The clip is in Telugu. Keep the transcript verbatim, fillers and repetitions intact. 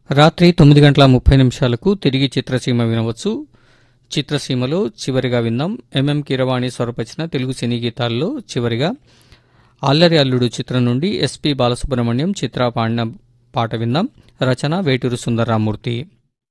రాత్రి తొమ్మిది గంటల ముప్పై నిమిషాలకు తిరిగి చిత్రసీమ వినవచ్చు. చిత్రసీమలో చివరిగా విందాం ఎంఎం కీరవాణి స్వరపరిచిన తెలుగు సినీ గీతాల్లో చివరిగా అల్లరి అల్లుడు చిత్రం నుండి ఎస్పి బాలసుబ్రహ్మణ్యం చిత్ర పాడిన పాట విందాం. రచన వేటూరు సుందరరామూర్తి.